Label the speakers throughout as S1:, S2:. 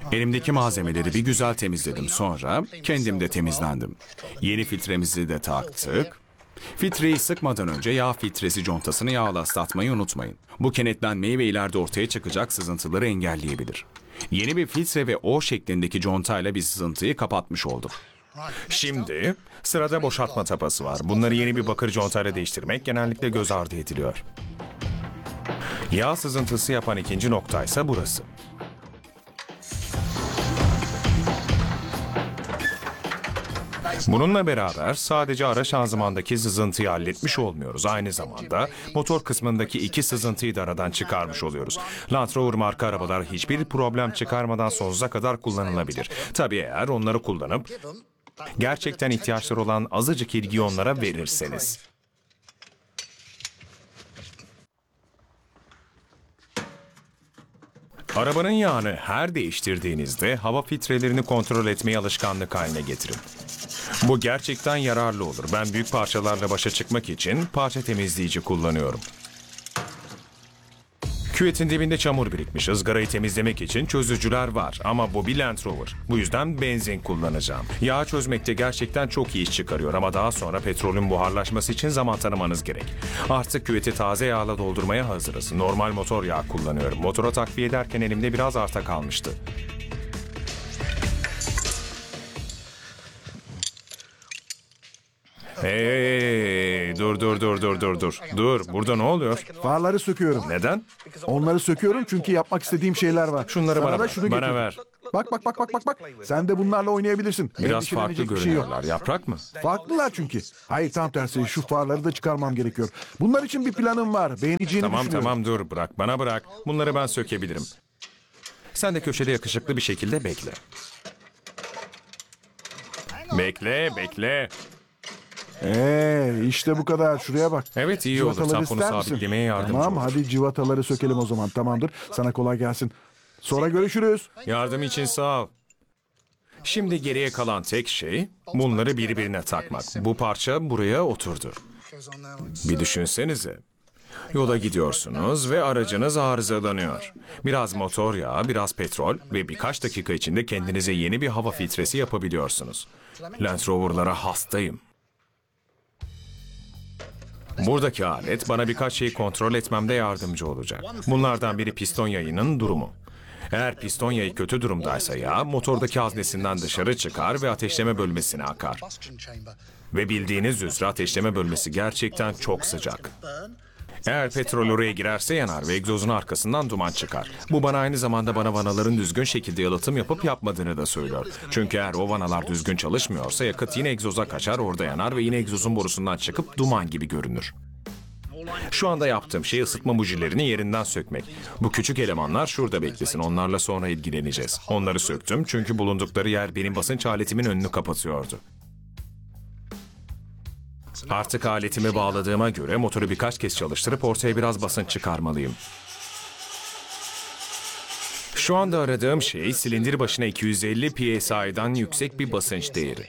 S1: Elimdeki malzemeleri bir güzel temizledim. Sonra kendim de temizlendim. Yeni filtremizi de taktık. Filtreyi sıkmadan önce yağ filtresi contasını yağla ıslatmayı unutmayın. Bu kenetlenmeyi ve ileride ortaya çıkacak sızıntıları engelleyebilir. Yeni bir filtre ve O şeklindeki contayla bir sızıntıyı kapatmış olduk.
S2: Şimdi sırada boşaltma tapası var. Bunları yeni bir bakır contayla değiştirmek genellikle göz ardı ediliyor. Yağ sızıntısı yapan ikinci noktaysa burası. Bununla beraber sadece ara şanzımandaki sızıntıyı halletmiş olmuyoruz. Aynı zamanda motor kısmındaki iki sızıntıyı da aradan çıkarmış oluyoruz. Land Rover marka arabalar hiçbir problem çıkarmadan sonsuza kadar kullanılabilir. Tabii eğer onları kullanıp gerçekten ihtiyaçları olan azıcık ilgiyi onlara verirseniz. Arabanın yağını her değiştirdiğinizde hava filtrelerini kontrol etmeyi alışkanlık haline getirin. Bu gerçekten yararlı olur. Ben büyük parçalarla başa çıkmak için parça temizleyici kullanıyorum. Küvetin dibinde çamur birikmiş. Izgarayı temizlemek için çözücüler var. Ama bu bir Land Rover. Bu yüzden benzin kullanacağım. Yağ çözmekte gerçekten çok iyi iş çıkarıyor ama daha sonra petrolün buharlaşması için zaman tanımanız gerek. Artık küveti taze yağla doldurmaya hazırız. Normal motor yağı kullanıyorum. Motora takviye ederken elimde biraz arta kalmıştı. Hey, dur. Dur, burada ne oluyor?
S3: Farları söküyorum.
S2: Neden?
S3: Onları söküyorum çünkü yapmak istediğim şeyler var.
S2: Şunları
S3: Sana
S2: bana
S3: da
S2: ver.
S3: şunu
S2: Bana
S3: getir.
S2: ver.
S3: Bak. Sen de bunlarla oynayabilirsin.
S2: Biraz farklı
S3: Endişelenecek bir şey yok.
S2: görünüyorlar. Yaprak mı?
S3: Farklılar çünkü. Hayır, tam tersi, şu farları da çıkarmam gerekiyor. Bunlar için bir planım var. Beğeneceğini düşünüyorum.
S2: Tamam dur bırak. Bana bırak. Bunları ben sökebilirim. Sen de köşede yakışıklı bir şekilde bekle. Bekle.
S3: İşte bu kadar. Şuraya bak.
S2: Evet, iyi olur.
S3: Cıvataları
S2: Tamponu
S3: ister misin?
S2: sabitlemeye yardımcı
S3: Tamam,
S2: olur.
S3: hadi cıvataları sökelim o zaman. Tamamdır. Sana kolay gelsin. Sonra görüşürüz.
S2: Yardım için sağ ol. Şimdi geriye kalan tek şey bunları birbirine takmak. Bu parça buraya oturdu. Bir düşünsenize. Yola gidiyorsunuz ve aracınız arızalanıyor. Biraz motor yağı, biraz petrol ve birkaç dakika içinde kendinize yeni bir hava filtresi yapabiliyorsunuz. Land Rover'lara hastayım. Buradaki alet bana birkaç şeyi kontrol etmemde yardımcı olacak. Bunlardan biri piston yayının durumu. Eğer piston yayı kötü durumdaysa yağ motordaki haznesinden dışarı çıkar ve ateşleme bölmesine akar. Ve bildiğiniz üzere ateşleme bölmesi gerçekten çok sıcak. Eğer petrol oraya girerse yanar ve egzozun arkasından duman çıkar. Bu bana aynı zamanda vanaların düzgün şekilde yalıtım yapıp yapmadığını da söylüyor. Çünkü eğer o vanalar düzgün çalışmıyorsa yakıt yine egzoza kaçar, orada yanar ve yine egzozun borusundan çıkıp duman gibi görünür. Şu anda yaptığım şey ısıtma bujilerini yerinden sökmek. Bu küçük elemanlar şurada beklesin, onlarla sonra ilgileneceğiz. Onları söktüm çünkü bulundukları yer benim basınç aletimin önünü kapatıyordu. Artık aletimi bağladığıma göre motoru birkaç kez çalıştırıp ortaya biraz basınç çıkarmalıyım. Şu anda aradığım şey silindir başına 250 PSI'dan yüksek bir basınç değeri.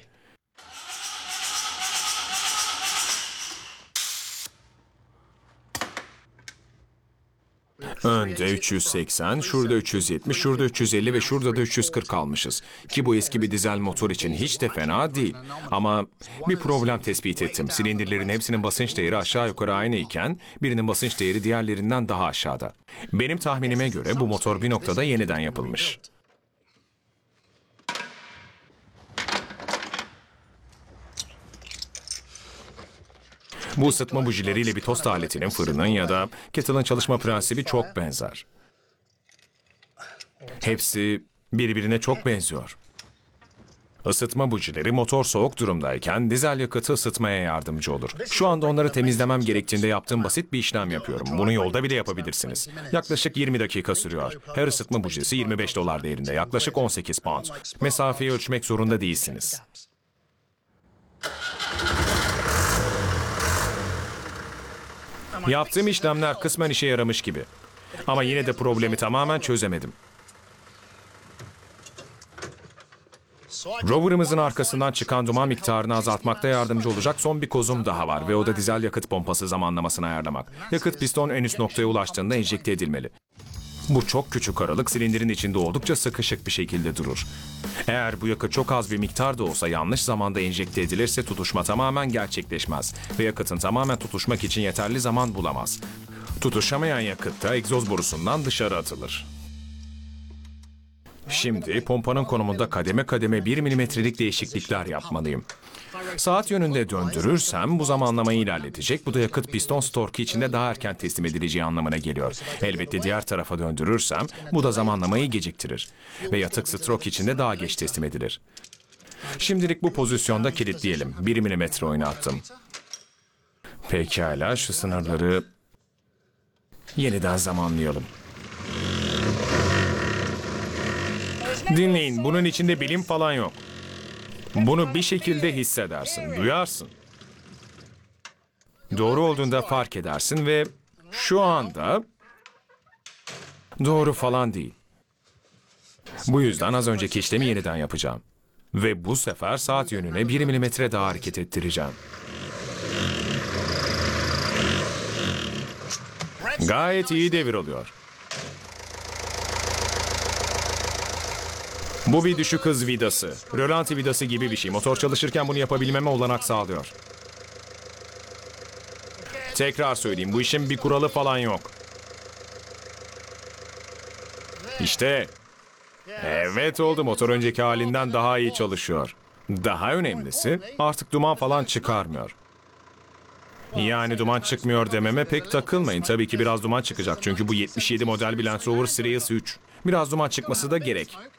S2: Önde 380, şurada 370, şurada 350 ve şurada da 340 almışız. Ki bu eski bir dizel motor için hiç de fena değil. Ama bir problem tespit ettim. Silindirlerin hepsinin basınç değeri aşağı yukarı aynı iken birinin basınç değeri diğerlerinden daha aşağıda. Benim tahminime göre bu motor bir noktada yeniden yapılmış. Bu ısıtma bujileriyle bir tost aletinin, fırının ya da kettle'ın çalışma prensibi çok benzer. Hepsi birbirine çok benziyor. Isıtma bujileri motor soğuk durumdayken dizel yakıtı ısıtmaya yardımcı olur. Şu anda onları temizlemem gerektiğinde yaptığım basit bir işlem yapıyorum. Bunu yolda bile yapabilirsiniz. Yaklaşık 20 dakika sürüyor. Her ısıtma bujisi $25 değerinde, yaklaşık 18 pound. Mesafeyi ölçmek zorunda değilsiniz. Yaptığım işlemler kısmen işe yaramış gibi. Ama yine de problemi tamamen çözemedim. Rover'ımızın arkasından çıkan duman miktarını azaltmakta yardımcı olacak son bir kozum daha var ve o da dizel yakıt pompası zamanlamasını ayarlamak. Yakıt piston en üst noktaya ulaştığında enjekte edilmeli. Bu çok küçük aralık silindirin içinde oldukça sıkışık bir şekilde durur. Eğer bu yakıt çok az bir miktar da olsa yanlış zamanda enjekte edilirse tutuşma tamamen gerçekleşmez ve yakıtın tamamen tutuşmak için yeterli zaman bulamaz. Tutuşamayan yakıt da egzoz borusundan dışarı atılır. Şimdi pompanın konumunda kademe kademe 1 milimetrelik değişiklikler yapmalıyım. Saat yönünde döndürürsem bu zamanlamayı ilerletecek. Bu da yakıt piston storku içinde daha erken teslim edileceği anlamına geliyor. Elbette diğer tarafa döndürürsem bu da zamanlamayı geciktirir. Ve yatık stroke içinde daha geç teslim edilir. Şimdilik bu pozisyonda kilitleyelim. 1 milimetre oynattım. Pekala, şu sınırları yeniden zamanlayalım. Dinleyin, bunun içinde bilim falan yok. Bunu bir şekilde hissedersin, duyarsın. Doğru olduğunda fark edersin ve şu anda doğru falan değil. Bu yüzden az önceki işlemi yeniden yapacağım. Ve bu sefer saat yönüne 1 milimetre daha hareket ettireceğim. Gayet iyi devir oluyor. Bu bir düşük hız vidası. Rölanti vidası gibi bir şey. Motor çalışırken bunu yapabilmeme olanak sağlıyor. Tekrar söyleyeyim, bu işin bir kuralı falan yok. İşte. Evet oldu, motor önceki halinden daha iyi çalışıyor. Daha önemlisi artık duman falan çıkarmıyor. Yani duman çıkmıyor dememe pek takılmayın. Tabii ki biraz duman çıkacak çünkü bu 77 model bir Land Rover Series 3. Biraz duman çıkması da gerek.